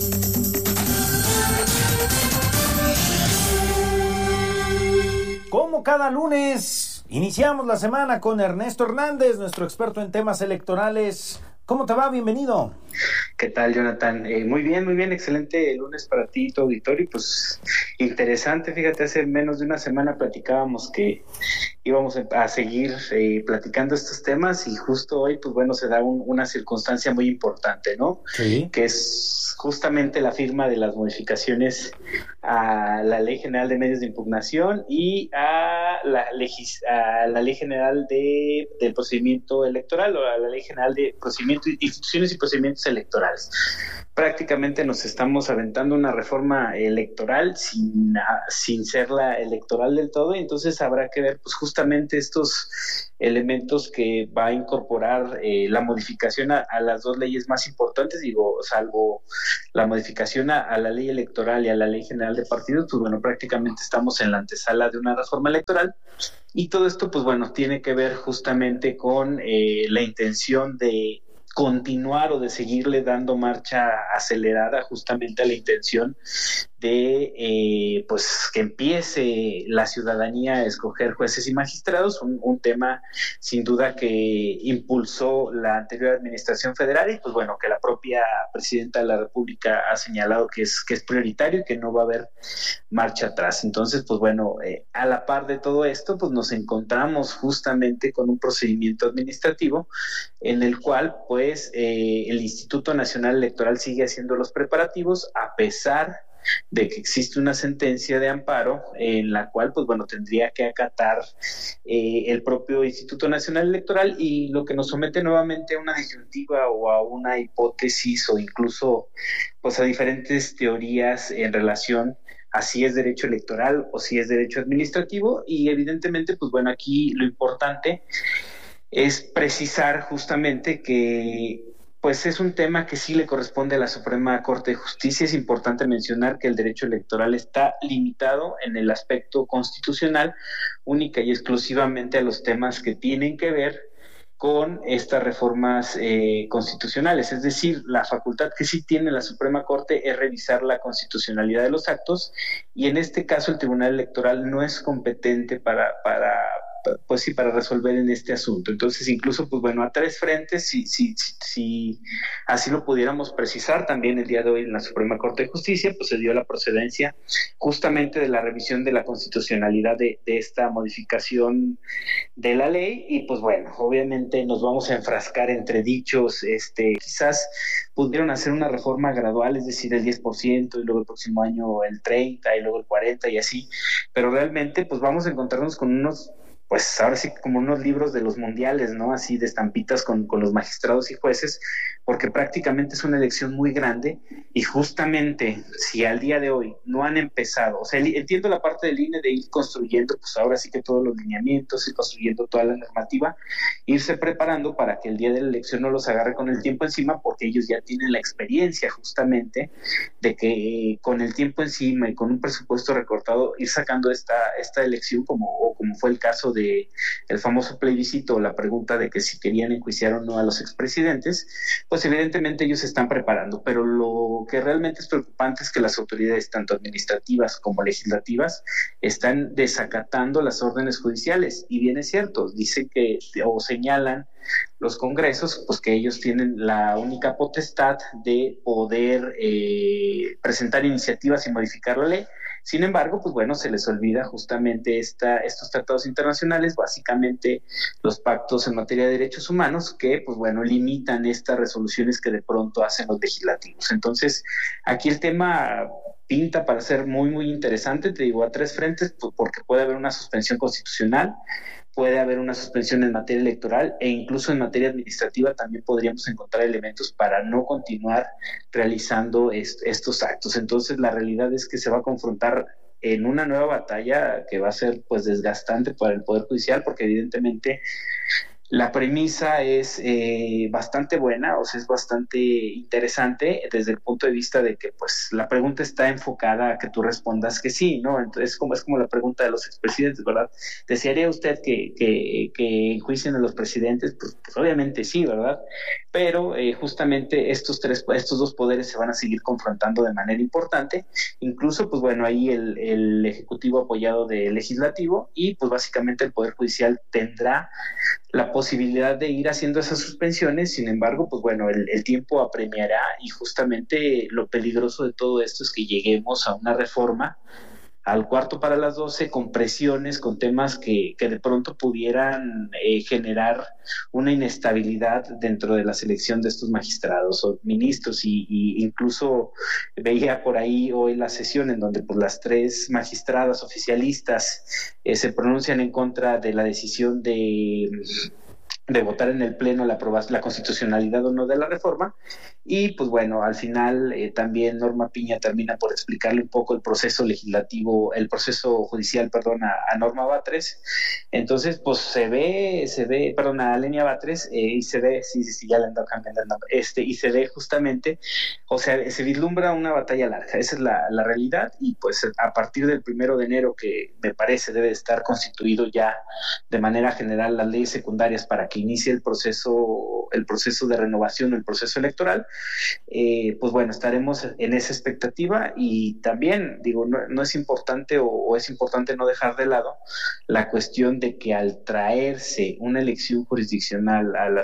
Como cada lunes, iniciamos la semana con Ernesto Hernández, nuestro experto en temas electorales. ¿Cómo te va? Bienvenido. ¿Qué tal, Jonathan? Muy bien, excelente lunes para ti y tu auditorio. Pues interesante, fíjate, hace menos de una semana platicábamos que íbamos a seguir platicando estos temas y justo hoy, pues bueno, se da una circunstancia muy importante, ¿no? Sí. Que es justamente la firma de las modificaciones a la Ley General de Medios de Impugnación y a la Ley General del Procedimiento Electoral, o a la Ley General de Instituciones y Procedimientos Electorales. Prácticamente nos estamos aventando una reforma electoral sin ser la electoral del todo, y entonces habrá que ver pues justamente estos elementos que va a incorporar la modificación a las dos leyes más importantes, salvo la modificación a la ley electoral y a la ley general de partidos. Pues bueno, prácticamente estamos en la antesala de una reforma electoral, y todo esto pues bueno tiene que ver justamente con la intención de continuar o de seguirle dando marcha acelerada justamente a la intención de pues que empiece la ciudadanía a escoger jueces y magistrados, un tema sin duda que impulsó la anterior administración federal y pues bueno, que la propia presidenta de la República ha señalado que es prioritario y que no va a haber marcha atrás. Entonces pues bueno, a la par de todo esto pues nos encontramos justamente con un procedimiento administrativo en el cual pues el Instituto Nacional Electoral sigue haciendo los preparativos a pesar de que existe una sentencia de amparo en la cual pues bueno tendría que acatar el propio Instituto Nacional Electoral, y lo que nos somete nuevamente a una disyuntiva o a una hipótesis o incluso pues a diferentes teorías en relación a si es derecho electoral o si es derecho administrativo. Y evidentemente pues bueno, aquí lo importante es precisar justamente que pues es un tema que sí le corresponde a la Suprema Corte de Justicia. Es importante mencionar que el derecho electoral está limitado en el aspecto constitucional única y exclusivamente a los temas que tienen que ver con estas reformas constitucionales. Es decir, la facultad que sí tiene la Suprema Corte es revisar la constitucionalidad de los actos, y en este caso el Tribunal Electoral no es competente para resolver en este asunto. Entonces, incluso, pues bueno, a tres frentes, si así lo pudiéramos precisar, también el día de hoy en la Suprema Corte de Justicia, pues se dio la procedencia justamente de la revisión de la constitucionalidad de esta modificación de la ley, y pues bueno, obviamente nos vamos a enfrascar entre dichos, quizás pudieron hacer una reforma gradual, es decir, el 10%, y luego el próximo año el 30%, y luego el 40%, y así, pero realmente pues vamos a encontrarnos con unos, pues ahora sí como unos libros de los mundiales, ¿no? Así de estampitas con los magistrados y jueces, porque prácticamente es una elección muy grande, y justamente si al día de hoy no han empezado, o sea, entiendo la parte del INE de ir construyendo, pues ahora sí que todos los lineamientos, ir construyendo toda la normativa, irse preparando para que el día de la elección no los agarre con el tiempo encima, porque ellos ya tienen la experiencia justamente de que con el tiempo encima y con un presupuesto recortado ir sacando esta elección, como fue el caso de el famoso plebiscito, la pregunta de que si querían enjuiciar o no a los expresidentes. Pues evidentemente ellos se están preparando, pero lo que realmente es preocupante es que las autoridades, tanto administrativas como legislativas, están desacatando las órdenes judiciales. Y bien es cierto, dicen que, o señalan los congresos, pues que ellos tienen la única potestad de poder presentar iniciativas y modificar la ley. Sin embargo, pues bueno, se les olvida justamente estos tratados internacionales, básicamente los pactos en materia de derechos humanos, que pues bueno, limitan estas resoluciones que de pronto hacen los legislativos. Entonces, aquí el tema pinta para ser muy, muy interesante, te digo, a tres frentes, porque puede haber una suspensión constitucional, puede haber una suspensión en materia electoral, e incluso en materia administrativa también podríamos encontrar elementos para no continuar realizando estos actos. Entonces la realidad es que se va a confrontar en una nueva batalla que va a ser pues desgastante para el Poder Judicial, porque evidentemente la premisa es bastante buena, o sea, es bastante interesante desde el punto de vista de que pues la pregunta está enfocada a que tú respondas que sí, ¿no? Entonces es como la pregunta de los expresidentes, ¿verdad? ¿Desearía usted que enjuicien a los presidentes? Pues obviamente sí, ¿verdad? Pero justamente estos dos poderes se van a seguir confrontando de manera importante, incluso pues bueno, ahí el Ejecutivo apoyado del Legislativo, y pues básicamente el Poder Judicial tendrá la posibilidad posibilidad de ir haciendo esas suspensiones. Sin embargo, pues bueno, el tiempo apremiará, y justamente lo peligroso de todo esto es que lleguemos a una reforma al 11:45 con presiones, con temas que de pronto pudieran generar una inestabilidad dentro de la selección de estos magistrados o ministros, y incluso veía por ahí hoy la sesión en donde pues las 3 magistradas oficialistas se pronuncian en contra de la decisión de votar en el Pleno la constitucionalidad o no de la reforma. Y pues bueno, al final también Norma Piña termina por explicarle un poco el proceso legislativo, el proceso judicial, a Norma Batres. Entonces, pues se ve, a Lenia Batres, y se ve, sí, ya le ando cambiando el nombre, y se ve justamente, o sea, se vislumbra una batalla larga, esa es la realidad. Y pues a partir del 1 de enero, que me parece debe estar constituido ya de manera general las leyes secundarias para que inicie el proceso de renovación, el proceso electoral, pues bueno, estaremos en esa expectativa. Y también digo, no es importante o es importante no dejar de lado la cuestión de que al traerse una elección jurisdiccional al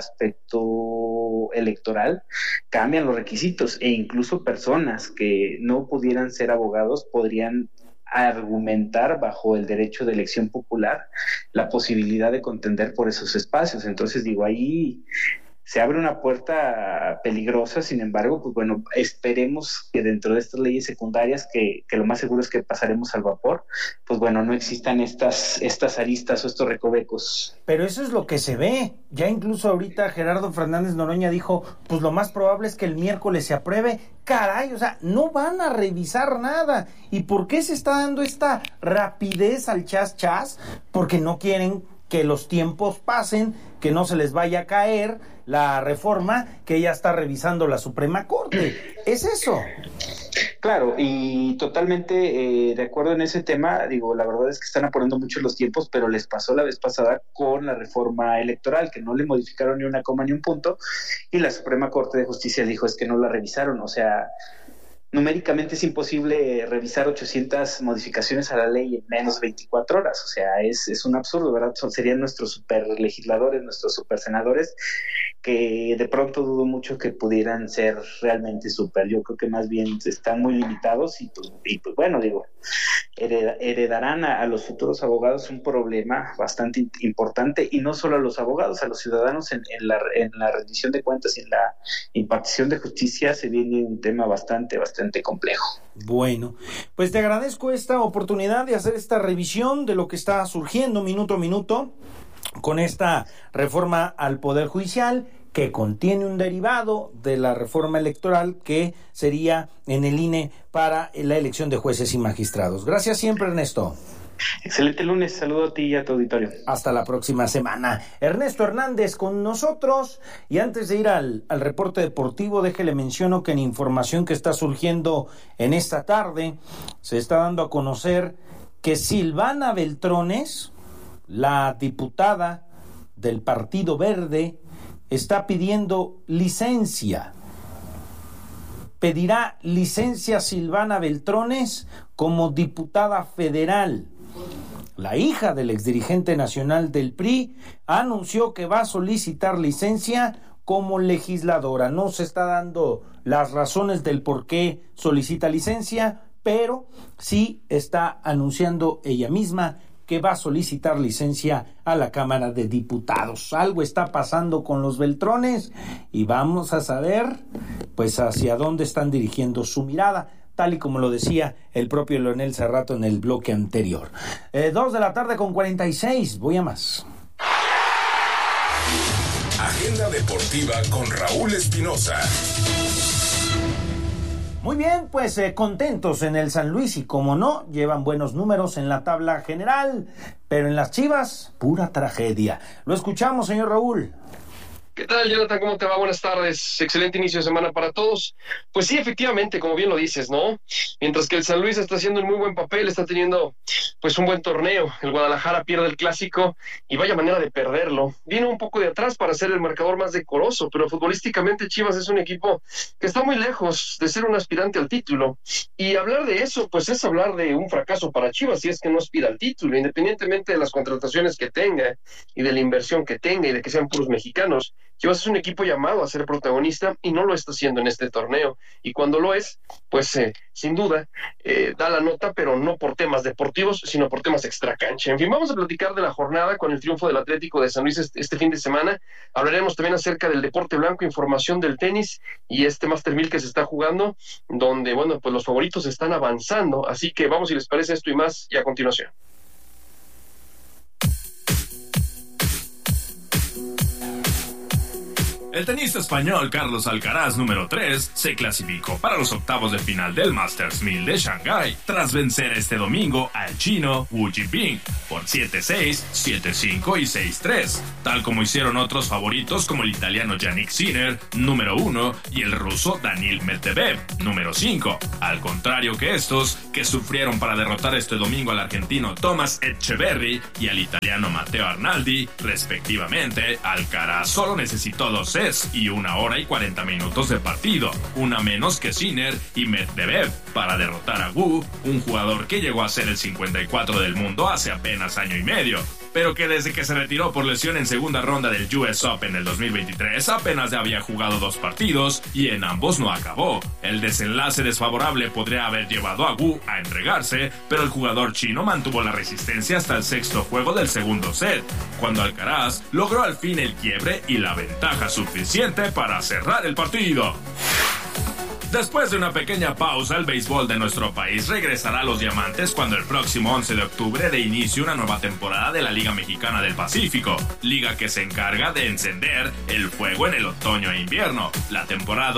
aspecto electoral, cambian los requisitos, e incluso personas que no pudieran ser abogados podrían argumentar bajo el derecho de elección popular la posibilidad de contender por esos espacios. Entonces digo, ahí se abre una puerta peligrosa. Sin embargo, pues bueno, esperemos que dentro de estas leyes secundarias, que lo más seguro es que pasaremos al vapor, pues bueno, no existan estas aristas o estos recovecos. Pero eso es lo que se ve. Ya incluso ahorita Gerardo Fernández Noroña dijo, pues lo más probable es que el miércoles se apruebe. Caray, o sea, no van a revisar nada. ¿Y por qué se está dando esta rapidez al chas? Porque no quieren que los tiempos pasen, que no se les vaya a caer la reforma que ya está revisando la Suprema Corte. ¿Es eso? Claro, y totalmente de acuerdo en ese tema. Digo, la verdad es que están apurando mucho los tiempos, pero les pasó la vez pasada con la reforma electoral, que no le modificaron ni una coma ni un punto, y la Suprema Corte de Justicia dijo es que no la revisaron. O sea, numéricamente es imposible revisar 800 modificaciones a la ley en menos de 24 horas. O sea, es un absurdo, ¿verdad? Serían nuestros super legisladores, nuestros super senadores, que de pronto dudo mucho que pudieran ser realmente super. Yo creo que más bien están muy limitados, y pues bueno, digo, heredarán a los futuros abogados un problema bastante importante, y no solo a los abogados, a los ciudadanos en la rendición de cuentas y en la impartición de justicia se viene un tema bastante complejo. Bueno, pues te agradezco esta oportunidad de hacer esta revisión de lo que está surgiendo minuto a minuto con esta reforma al Poder Judicial, que contiene un derivado de la reforma electoral que sería en el INE para la elección de jueces y magistrados. Gracias siempre, Ernesto. Excelente lunes, saludo a ti y a tu auditorio. Hasta la próxima semana. Ernesto Hernández con nosotros. Y antes de ir al reporte deportivo, déjele menciono que en información que está surgiendo en esta tarde, se está dando a conocer que Silvana Beltrones, la diputada del Partido Verde, está pidiendo licencia. Pedirá licencia Silvana Beltrones como diputada federal. La hija del exdirigente nacional del PRI anunció que va a solicitar licencia como legisladora. No se está dando las razones del por qué solicita licencia, pero sí está anunciando ella misma que va a solicitar licencia a la Cámara de Diputados. Algo está pasando con los Beltrones y vamos a saber pues hacia dónde están dirigiendo su mirada, tal y como lo decía el propio Leonel Cerrato en el bloque anterior. 2:46 PM. Voy a más. Agenda deportiva con Raúl Espinosa. Muy bien, pues contentos en el San Luis y como no, llevan buenos números en la tabla general, pero en las Chivas, pura tragedia. Lo escuchamos, señor Raúl. ¿Qué tal, Jonathan? ¿Cómo te va? Buenas tardes. Excelente inicio de semana para todos. Pues sí, efectivamente, como bien lo dices, ¿no? Mientras que el San Luis está haciendo un muy buen papel, está teniendo pues un buen torneo. El Guadalajara pierde el clásico y vaya manera de perderlo. Vino un poco de atrás para ser el marcador más decoroso, pero futbolísticamente Chivas es un equipo que está muy lejos de ser un aspirante al título. Y hablar de eso, pues es hablar de un fracaso para Chivas si es que no aspira al título, independientemente de las contrataciones que tenga y de la inversión que tenga y de que sean puros mexicanos. Chivas es un equipo llamado a ser protagonista y no lo está haciendo en este torneo. Y cuando lo es, pues sin duda da la nota, pero no por temas deportivos, sino por temas extracancha. En fin, vamos a platicar de la jornada con el triunfo del Atlético de San Luis este fin de semana. Hablaremos también acerca del deporte blanco, información del tenis y este Master 1000 que se está jugando, donde, bueno, pues los favoritos están avanzando. Así que vamos, si les parece, esto y más, y a continuación. El tenista español Carlos Alcaraz, número 3, se clasificó para los octavos de final del Masters 1000 de Shanghái, tras vencer este domingo al chino Wu Jinping por 7-6, 7-5 y 6-3, tal como hicieron otros favoritos como el italiano Jannik Sinner, número 1, y el ruso Daniil Medvedev, número 5, al contrario que estos, que sufrieron para derrotar este domingo al argentino Thomas Etcheverry y al italiano Matteo Arnaldi, respectivamente. Alcaraz solo necesitó 2 sets y 1 hora y 40 minutos de partido, una menos que Sinner y Medvedev, para derrotar a Wu, un jugador que llegó a ser el 54 del mundo hace apenas año y medio, pero que desde que se retiró por lesión en segunda ronda del US Open del 2023 apenas había jugado 2 partidos y en ambos no acabó. El desenlace desfavorable podría haber llevado a Wu a entregarse, pero el jugador chino mantuvo la resistencia hasta el 6º juego del segundo set, cuando Alcaraz logró al fin el quiebre y la ventaja suficiente para cerrar el partido. Después de una pequeña pausa, el béisbol de nuestro país regresará a los diamantes cuando el próximo 11 de octubre dé inicio una nueva temporada de la Liga Mexicana del Pacífico, liga que se encarga de encender el fuego en el otoño e invierno. La temporada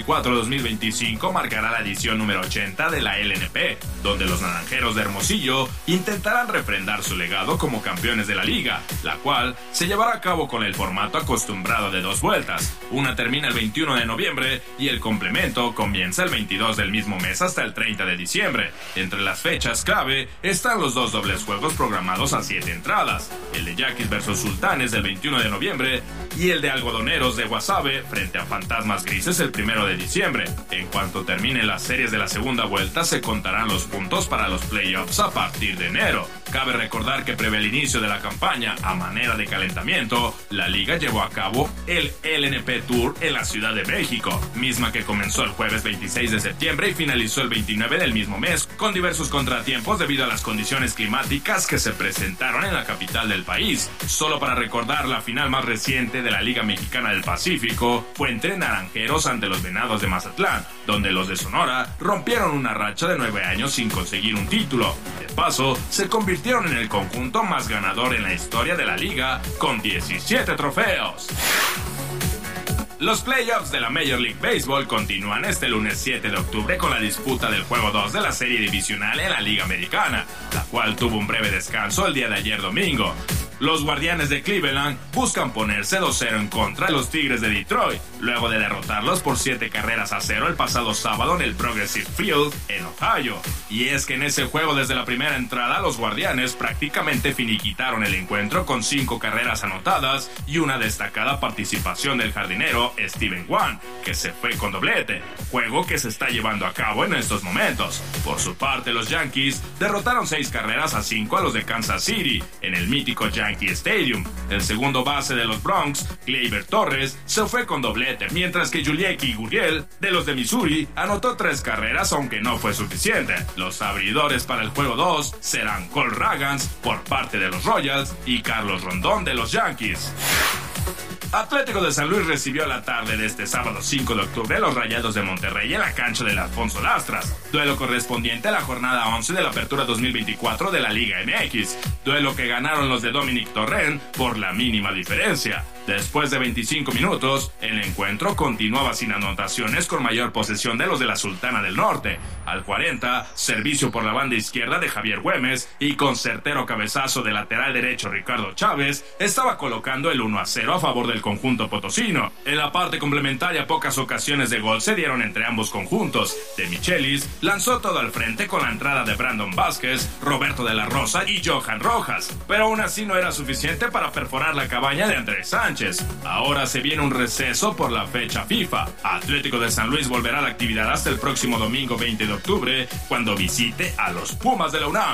2024-2025 marcará la edición número 80 de la LNP, donde los naranjeros de Hermosillo intentarán refrendar su legado como campeones de la liga, la cual se llevará a cabo con el formato acostumbrado de 2 vueltas. Una termina el 21 de noviembre y el complemento comienza el 22 del mismo mes hasta el 30 de diciembre. Entre las fechas clave están los 2 dobles juegos programados a 7 entradas, el de Yaquis vs Sultanes del 21 de noviembre y el de Algodoneros de Guasave frente a Fantasmas Grises el 1 de diciembre. En cuanto terminen las series de la segunda vuelta, se contarán los puntos para los playoffs a partir de enero. Cabe recordar que previo al inicio de la campaña, a manera de calentamiento, la liga llevó a cabo el LNP Tour en la Ciudad de México, misma que comenzó el jueves 26 de septiembre y finalizó el 29 del mismo mes, con diversos contratiempos debido a las condiciones climáticas que se presentaron en la capital del país. Solo para recordar, la final más reciente de la Liga Mexicana del Pacífico fue entre Naranjeros ante los Venados de Mazatlán, donde los de Sonora rompieron una racha de 9 años sin conseguir un título. De paso, se convirtieron en el conjunto más ganador en la historia de la liga, con 17 trofeos. Los playoffs de la Major League Baseball continúan este lunes 7 de octubre con la disputa del juego 2 de la serie divisional en la Liga Americana, la cual tuvo un breve descanso el día de ayer domingo. Los Guardianes de Cleveland buscan ponerse 2-0 en contra de los Tigres de Detroit, luego de derrotarlos por 7-0 el pasado sábado en el Progressive Field en Ohio. Y es que en ese juego desde la primera entrada los Guardianes prácticamente finiquitaron el encuentro con 5 carreras anotadas y una destacada participación del jardinero Steven Wan, que se fue con doblete, juego que se está llevando a cabo en estos momentos. Por su parte, los Yankees derrotaron 6-5 a los de Kansas City en el mítico Yankee Stadium. El segundo base de los Bronx, Gleyber Torres, se fue con doblete, mientras que Julieki Gurriel, de los de Missouri, anotó 3 carreras, aunque no fue suficiente. Los abridores para el juego 2 serán Cole Ragans por parte de los Royals y Carlos Rondón de los Yankees. Atlético de San Luis recibió la tarde de este sábado 5 de octubre a los Rayados de Monterrey en la cancha del Alfonso Lastras, duelo correspondiente a la jornada 11 de la Apertura 2024 de la Liga MX, duelo que ganaron los de Dominic Torrent por la mínima diferencia. Después de 25 minutos, el encuentro continuaba sin anotaciones con mayor posesión de los de la Sultana del Norte. Al 40, servicio por la banda izquierda de Javier Güemes y con certero cabezazo de lateral derecho Ricardo Chávez, estaba colocando el 1-0 a favor del conjunto potosino. En la parte complementaria, pocas ocasiones de gol se dieron entre ambos conjuntos. De Michelis lanzó todo al frente con la entrada de Brandon Vázquez, Roberto de la Rosa y Johan Rojas, pero aún así no era suficiente para perforar la cabaña de Andrés Sánchez. Ahora se viene un receso por la fecha FIFA. Atlético de San Luis volverá a la actividad hasta el próximo domingo 20 de octubre, cuando visite a los Pumas de la UNAM.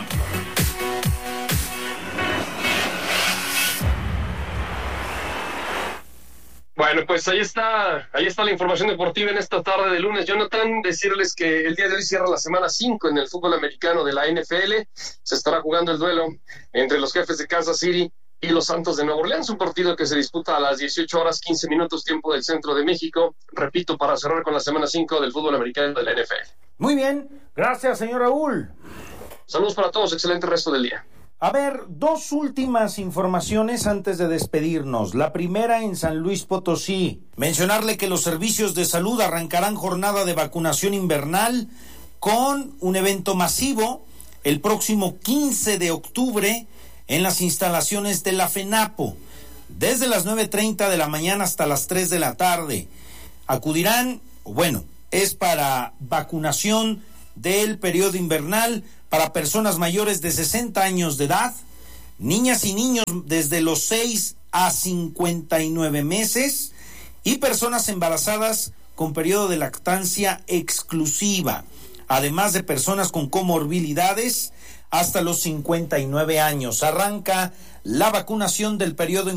Bueno, pues ahí está la información deportiva en esta tarde de lunes. Jonathan, decirles que el día de hoy cierra la semana 5 en el fútbol americano de la NFL. Se estará jugando el duelo entre los Jefes de Kansas City y los Santos de Nueva Orleans, un partido que se disputa a las 18 horas 15 minutos tiempo del centro de México, repito, para cerrar con la semana 5 del fútbol americano de la NFL. Muy bien, gracias señor Raúl. Saludos para todos, excelente resto del día. A ver, dos últimas informaciones antes de despedirnos. La primera en San Luis Potosí. Mencionarle que los servicios de salud arrancarán jornada de vacunación invernal con un evento masivo el próximo 15 de octubre en las instalaciones de la FENAPO, desde las 9:30 de la mañana hasta las 3 de la tarde. Acudirán, es para vacunación del periodo invernal para personas mayores de 60 años de edad, niñas y niños desde los 6 a 59 meses y personas embarazadas con periodo de lactancia exclusiva, además de personas con comorbilidades hasta los 59 años. Arranca la vacunación del periodo